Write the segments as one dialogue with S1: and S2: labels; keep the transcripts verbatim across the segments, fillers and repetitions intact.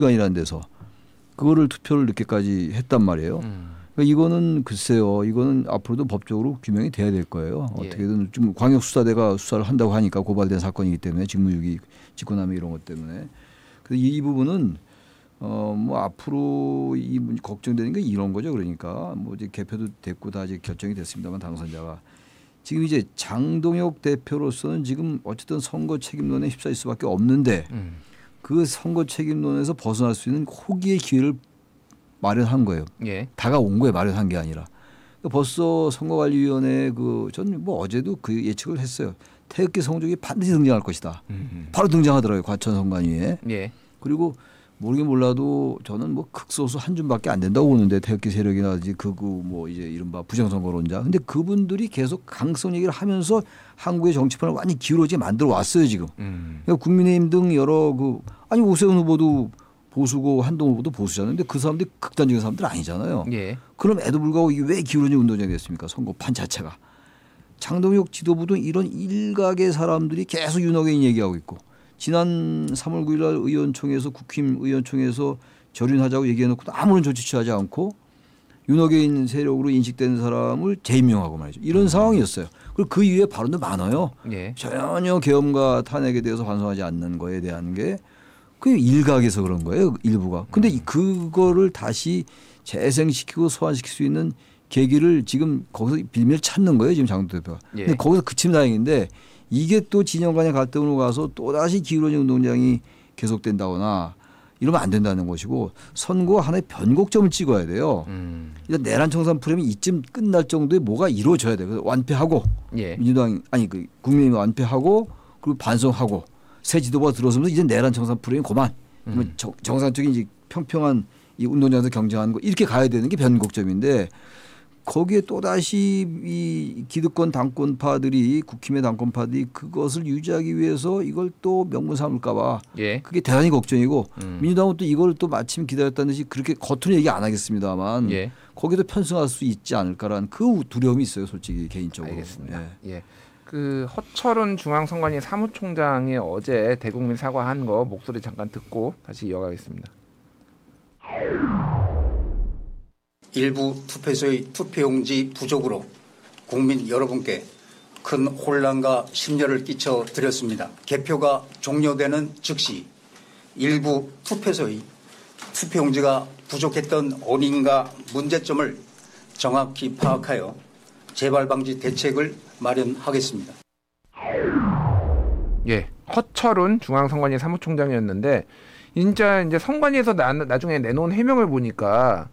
S1: 이라는 데서 그거를 투표를 늦게까지 했단 말이에요. 음. 그러니까 이거는 글쎄요. 이거는 앞으로도 법적으로 규명이 돼야 될 거예요. 예. 어떻게든 좀 광역수사대가 수사를 한다고 하니까 고발된 사건이기 때문에 직무유기, 직권남용 이런 것 때문에. 그래서 이 부분은 어 뭐 앞으로 이 걱정되는 게 이런 거죠. 그러니까 뭐 이제 개표도 됐고 다 이제 결정이 됐습니다만 당선자가 지금 이제 장동혁 대표로서는 지금 어쨌든 선거 책임론에 휩싸일 수밖에 없는데 음. 그 선거 책임론에서 벗어날 수 있는 호기의 기회를 마련한 거예요. 예. 다가온 거예요. 마련한 게 아니라. 그러니까 벌써 선거관리위원회 그 저는 뭐 어제도 그 예측을 했어요. 태극기 성적이 반드시 등장할 것이다. 음음. 바로 등장하더라고요. 과천선관위에. 예. 그리고 모르긴 몰라도 저는 뭐 극소수 한 줌밖에 안 된다고 보는데 태극기 세력이나든지 극우 뭐 이제 이른바 부정선거론자. 근데 그분들이 계속 강성 얘기를 하면서 한국의 정치판을 완전히 기울어지게 만들어 왔어요 지금. 음. 그러니까 국민의힘 등 여러 그 아니 오세훈 후보도 보수고 한동훈 후보도 보수잖아요. 근데 그 사람들이 극단적인 사람들 아니잖아요. 예. 그럼에도 불구하고 이게 왜 기울어진 운동장이 됐습니까? 선거판 자체가. 장동혁 지도부도 이런 일각의 사람들이 계속 윤호개인 얘기하고 있고 지난 삼월 구일 날 의원총회에서 국힘 의원총회에서 절윤하자고 얘기해놓고도 아무런 조치 취하지 않고 윤호개인 세력으로 인식되는 사람을 재임명하고 말이죠. 이런 음. 상황이었어요. 그리고 그 이후에 발언도 많아요. 예. 전혀 계엄과 탄핵에 대해서 반성하지 않는 거에 대한 게 그 일각에서 그런 거예요. 일부가. 근데 음. 그거를 다시 재생시키고 소환시킬 수 있는 계기를 지금 거기서 빌미를 찾는 거예요. 지금 장동 대표가. 예. 근데 거기서 그치면 다행인데 이게 또 진영 간의 갈등으로 가서 또다시 기울어진 운동장이 계속된다거나 이러면 안 된다는 것이고 선거 하나의 변곡점을 찍어야 돼요. 음. 일단 내란 청산 프레임이 이쯤 끝날 정도의 뭐가 이루어져야 돼요. 그래서 완패하고 예. 민주당 아니 그 국민이 완패하고 그리고 반성하고 새 지도부가 들어서면서 이제 내란 청산 프레임이 그만 음. 정상적인 이제 평평한 이 운동장에서 경쟁하는 거 이렇게 가야 되는 게 변곡점인데 거기에 또다시 이 기득권 당권파들이 국힘의 당권파들이 그것을 유지하기 위해서 이걸 또 명분 삼을까 봐 예. 그게 대단히 걱정이고 음. 민주당은 또 이걸 또 마침 기다렸다는 듯이 그렇게 겉으로 얘기 안 하겠습니다만 예. 거기도 편승할 수 있지 않을까라는 그 두려움이 있어요. 솔직히 개인적으로.
S2: 알겠습니다. 예. 예. 그 허철은 중앙선관위 사무총장이 어제 대국민 사과한 거 목소리 잠깐 듣고 다시 이어가겠습니다.
S3: 일부 투표소의 투표용지 부족으로 국민 여러분께 큰 혼란과 심려를 끼쳐 드렸습니다. 개표가 종료되는 즉시 일부 투표소의 투표용지가 부족했던 원인과 문제점을 정확히 파악하여 재발 방지 대책을 마련하겠습니다.
S2: 예, 허철은 중앙선관위 사무총장이었는데 진짜 이제 선관위에서 나, 나중에 내놓은 해명을 보니까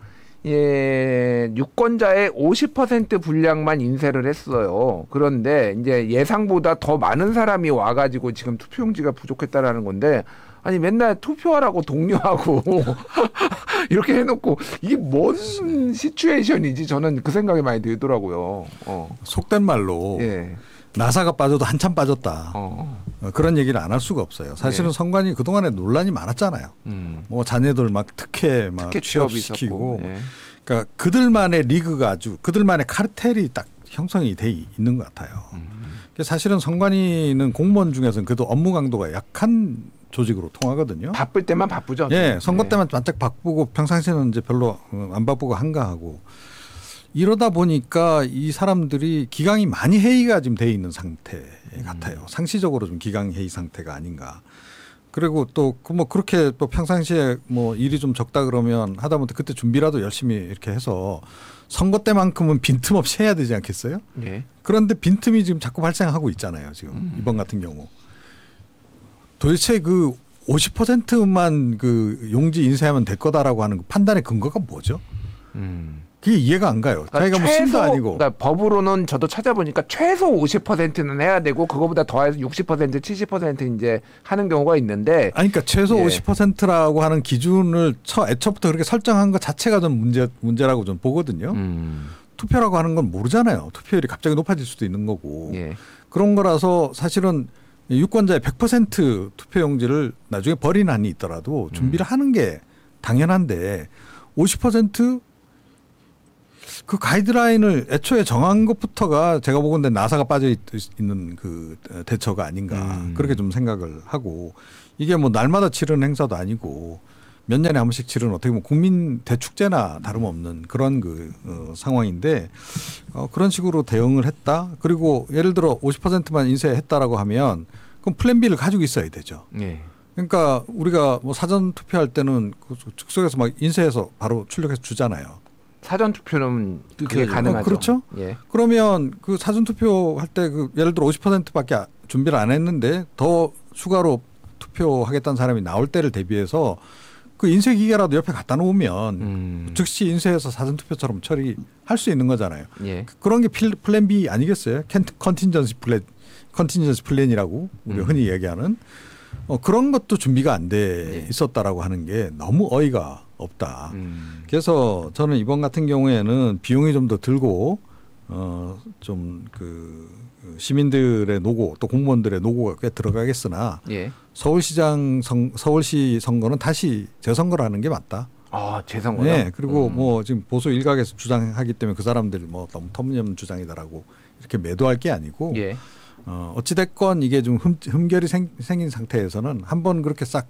S2: 예, 유권자의 오십 퍼센트 분량만 인쇄를 했어요. 그런데 이제 예상보다 더 많은 사람이 와가지고 지금 투표용지가 부족했다라는 건데 아니 맨날 투표하라고 독려하고 이렇게 해놓고 이게 뭔 시츄에이션이지 저는 그 생각이 많이 들더라고요. 어.
S4: 속된 말로 예. 나사가 빠져도 한참 빠졌다. 어. 그런 얘기를 안 할 수가 없어요. 사실은 네. 선관위 그동안에 논란이 많았잖아요. 음. 뭐 자녀들 막 특혜 막 특혜 취업시키고. 네. 그러니까 그들만의 리그가 아주 그들만의 카르텔이 딱 형성이 돼 있는 것 같아요. 음. 사실은 선관위는 공무원 중에서는 그래도 업무 강도가 약한 조직으로 통하거든요.
S2: 바쁠 때만 바쁘죠.
S4: 예, 선거 네. 때만 반짝 바쁘고 평상시에는 이제 별로 안 바쁘고 한가하고 이러다 보니까 이 사람들이 기강이 많이 해이가 지금 돼 있는 상태 같아요. 음. 상시적으로 좀 기강 해이 상태가 아닌가. 그리고 또 뭐 그렇게 또 평상시에 뭐 일이 좀 적다 그러면 하다못해 그때 준비라도 열심히 이렇게 해서 선거 때만큼은 빈틈없이 해야 되지 않겠어요? 네. 그런데 빈틈이 지금 자꾸 발생하고 있잖아요. 지금 음. 이번 같은 경우. 도대체 그 오십 퍼센트만 그 용지 인쇄하면 될 거다라고 하는 판단의 근거가 뭐죠? 음. 그게 이해가 안 가요. 그러니까 자기가 뭐 신도 아니고.
S2: 그러니까 법으로는 저도 찾아보니까 최소 오십 퍼센트는 해야 되고 그거보다 더해서 육십 퍼센트, 칠십 퍼센트 이제 하는 경우가 있는데.
S4: 아니 그러니까 최소 예. 오십 퍼센트라고 하는 기준을 처, 애초부터 그렇게 설정한 것 자체가 좀 문제, 문제라고 좀 보거든요. 음. 투표라고 하는 건 모르잖아요. 투표율이 갑자기 높아질 수도 있는 거고. 예. 그런 거라서 사실은 유권자의 백 퍼센트 투표용지를 나중에 버리는 한이 있더라도 준비를 음. 하는 게 당연한데 오십 퍼센트 그 가이드라인을 애초에 정한 것부터가 제가 보건대 나사가 빠져 있는 그 대처가 아닌가 음. 그렇게 좀 생각을 하고 이게 뭐 날마다 치르는 행사도 아니고 몇 년에 한 번씩 치르는 어떻게 보면 국민 대축제나 다름없는 그런 그 어, 상황인데 어, 그런 식으로 대응을 했다. 그리고 예를 들어 오십 퍼센트만 인쇄했다라고 하면 그럼 플랜 B를 가지고 있어야 되죠.
S2: 네.
S4: 그러니까 우리가 뭐 사전 투표할 때는 그 즉석에서 막 인쇄해서 바로 출력해서 주잖아요.
S2: 사전 투표는 그게
S1: 그렇게
S2: 가능하죠.
S4: 어, 그렇죠.
S2: 예.
S4: 그러면 그 사전 투표할 때 그 예를 들어 오십 퍼센트밖에 준비를 안 했는데 더 추가로 투표하겠다는 사람이 나올 때를 대비해서 그 인쇄 기계라도 옆에 갖다 놓으면
S2: 음.
S4: 즉시 인쇄해서 사전 투표처럼 처리할 수 있는 거잖아요.
S2: 예.
S4: 그런 게 필, 플랜 B 아니겠어요? 컨틴전시 플랜, 컨틴전시 플랜이라고 우리가
S2: 음.
S4: 흔히 얘기하는 어, 그런 것도 준비가 안 돼
S2: 예.
S4: 있었다라고 하는 게 너무 어이가 없다.
S2: 음.
S4: 그래서 저는 이번 같은 경우에는 비용이 좀 더 들고 어, 좀 그 시민들의 노고 또 공무원들의 노고가 꽤 들어가겠으나
S2: 예.
S4: 서울시장 선, 서울시 선거는 다시 재선거를 하는 게 맞다.
S2: 아, 재선거요?
S4: 네. 그리고
S2: 음.
S4: 뭐 지금 보수 일각에서 주장하기 때문에 그 사람들 뭐 너무 터무니없는 주장이다라고 이렇게 매도할 게 아니고
S2: 예.
S4: 어, 어찌됐건 이게 좀 흠, 흠결이 생, 생긴 상태에서는 한번 그렇게 싹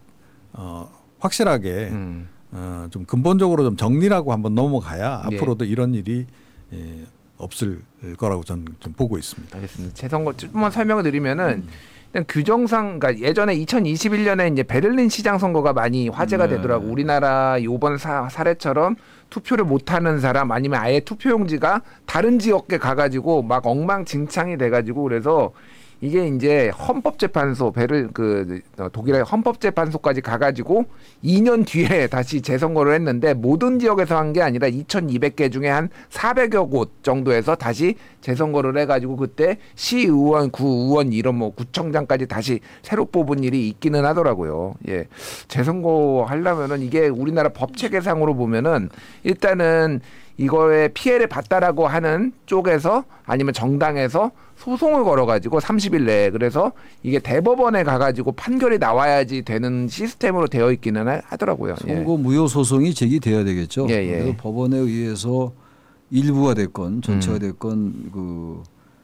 S4: 어, 확실하게
S2: 음.
S4: 어, 좀 근본적으로 좀 정리라고 한번 넘어가야
S2: 예.
S4: 앞으로도 이런 일이 예, 없을 거라고 저는 좀 보고 있습니다.
S2: 알겠습니다. 재선거 조금만 설명을 드리면은 일단 규정상, 그러니까 예전에 이천이십일 년에 이제 베를린 시장 선거가 많이 화제가
S1: 네.
S2: 되더라고. 우리나라 요번 사, 사례처럼 투표를 못하는 사람 아니면 아예 투표용지가 다른 지역에 가가지고 막 엉망진창이 돼가지고 그래서 이게 이제 헌법재판소 베를 그 독일의 헌법재판소까지 가가지고 이 년 뒤에 다시 재선거를 했는데 모든 지역에서 한 게 아니라 이천이백 개 중에 한 사백여 곳 정도에서 다시 재선거를 해가지고 그때 시의원, 구의원 이런 뭐 구청장까지 다시 새로 뽑은 일이 있기는 하더라고요. 예, 재선거 하려면은 이게 우리나라 법 체계상으로 보면은 일단은 이거에 피해를 봤다라고 하는 쪽에서 아니면 정당에서 소송을 걸어가지고 삼십 일 내에 그래서 이게 대법원에 가가지고 판결이 나와야지 되는 시스템으로 되어 있기는 하- 하더라고요.
S1: 선거 무효 소송이 제기돼야 되겠죠.
S2: 예, 예.
S1: 그래서 법원에 의해서 일부가 됐건 전체가
S2: 음.
S1: 됐건 그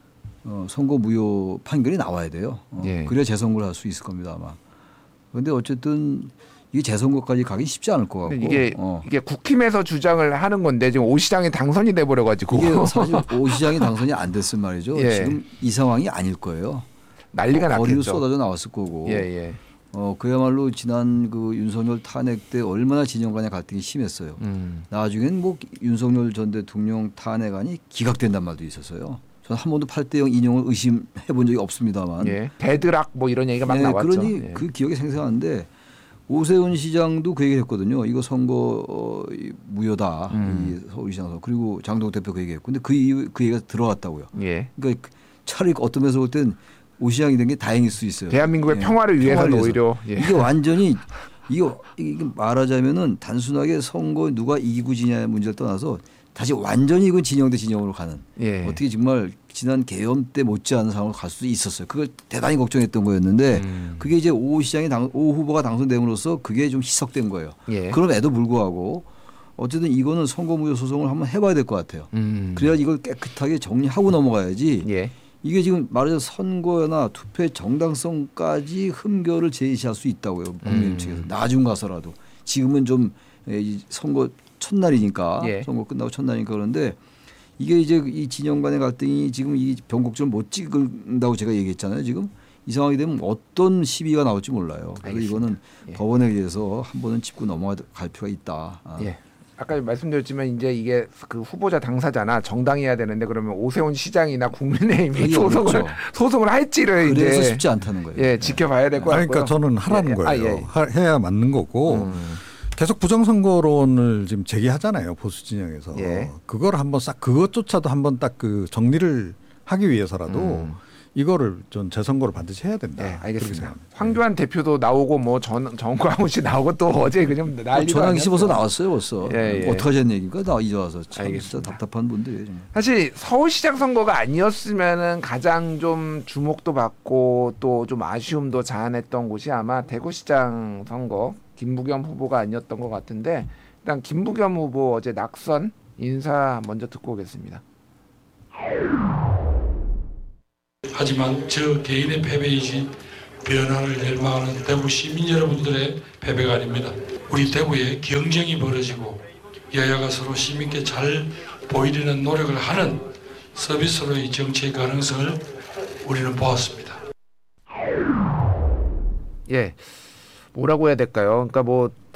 S1: 어, 선거 무효 판결이 나와야 돼요. 어,
S2: 예.
S1: 그래야 재선거를 할 수 있을 겁니다 아마. 그런데 어쨌든 이게 재선거까지 가기 쉽지 않을 것 같고.
S2: 이게
S1: 어.
S2: 이게 국힘에서 주장을 하는 건데 지금 오 시장이 당선이 돼 버려가지고
S1: 이게 사실 오 시장이 당선이 안 됐을 말이죠.
S2: 예.
S1: 지금 이 상황이 아닐 거예요.
S2: 난리가
S1: 거리로
S2: 났겠죠.
S1: 쏟아져 나왔을 거고.
S2: 예, 예.
S1: 어 그야말로 지난 그 윤석열 탄핵 때 얼마나 진영 간의 갈등이 심했어요.
S2: 음.
S1: 나중엔 뭐 윤석열 전 대통령 탄핵안이 기각된단 말도 있었어요. 저는 한 번도 팔 대 영 인용을 의심해 본 적이 없습니다만.
S2: 예. 배드락 뭐 이런 얘기가 막
S1: 네,
S2: 나왔죠.
S1: 그러니
S2: 예.
S1: 그 기억이 생생한데 오세훈 시장도 그 얘기를 했거든요. 이거 선거 어, 이 무효다.
S2: 음.
S1: 이 서울시장 선거. 그리고 장동 대표 그 얘기했고. 근데 그 이후 그 얘기가 들어왔다고요.
S2: 예.
S1: 그러니까 차라리 어떤 면에서 볼 땐 오시장이 된 게 다행일 수 있어요.
S2: 대한민국의
S1: 예,
S2: 평화를 위해서는
S1: 위해서.
S2: 오히려 예.
S1: 이게 완전히 이거 이게 말하자면은 단순하게 선거 누가 이기고 지냐의 문제를 떠나서 다시 완전히 이건 진영 대 진영으로 가는
S2: 예.
S1: 어떻게 정말 지난 계엄 때 못지않은 상황으로 갈 수도 있었어요. 그걸 대단히 걱정했던 거였는데
S2: 음.
S1: 그게 이제 오 시장이 당, 오 후보가 당선됨으로써 그게 좀 희석된 거예요.
S2: 예.
S1: 그럼에도 불구하고 어쨌든 이거는 선거 무효 소송을 한번 해봐야 될 것 같아요.
S2: 음.
S1: 그래야 이걸 깨끗하게 정리하고 넘어가야지.
S2: 예.
S1: 이게 지금 말하자면 선거나 투표의 정당성까지 흠결을 제시할 수 있다고요. 국민의힘
S2: 음.
S1: 측에서. 나중 가서라도. 지금은 좀 이 선거 첫날이니까
S2: 예.
S1: 선거 끝나고 첫날이니까 그런데 이게 이제 이 진영 간의 갈등이 지금 이 변곡점을 못 찍는다고 제가 얘기했잖아요. 지금 이 상황이 되면 어떤 시비가 나올지 몰라요. 그래서
S2: 알겠습니다.
S1: 이거는
S2: 예.
S1: 법원에 의해서 한 번은 짚고 넘어갈 필요가 있다. 아.
S2: 예. 아까 말씀드렸지만 이제 이게 그 후보자 당사자나 정당이 해야 되는데 그러면 오세훈 시장이나 국민의힘이
S1: 그게
S2: 소송을
S1: 어렵죠.
S2: 소송을 할지를
S1: 그래서
S2: 이제
S1: 쉽지 않다는 거예요.
S2: 예 지켜봐야 될 것 같고요.
S4: 그러니까 저는 하라는
S2: 예, 예.
S4: 거예요.
S2: 아, 예.
S4: 하- 해야 맞는 거고
S2: 음.
S4: 계속 부정선거론을 지금 제기하잖아요. 보수 진영에서.
S2: 예.
S4: 그걸 한번 싹 그것조차도 한번 딱 그 정리를 하기 위해서라도
S2: 음.
S4: 이거를 전 재선거를 반드시 해야 된다.
S2: 네,
S4: 그렇게
S2: 알겠습니다.
S4: 생각합니다.
S2: 황교안 대표도 나오고 뭐 전 정광훈 씨 나오고 또 어제 그냥 난리가
S1: 전화기 씹어서
S2: 아니었어요.
S1: 나왔어요 벌써.
S2: 예, 예.
S1: 어떡하자는 얘기인가 나 이제 와서 참 진짜
S2: 알겠습니다.
S1: 답답한 분들이에요. 정말.
S2: 사실 서울시장 선거가 아니었으면은 가장 좀 주목도 받고 또 좀 아쉬움도 자아냈던 곳이 아마 대구시장 선거 김부겸 후보가 아니었던 것 같은데 일단 김부겸 후보 어제 낙선 인사 먼저 듣고 오겠습니다.
S5: 하지만 저 개인의 패배이지 변화를 열망하는 대구 시민 여러분들의 패배가 아닙니다. 우리 대구에 경쟁이 벌어지고 여야가 서로 시민께 잘 보이려는 노력을 하는 서비스로의 정치의 가능성을 우리는 보았습니다.
S2: 예, 뭐라고 해야 될까요? 그러니까 뭐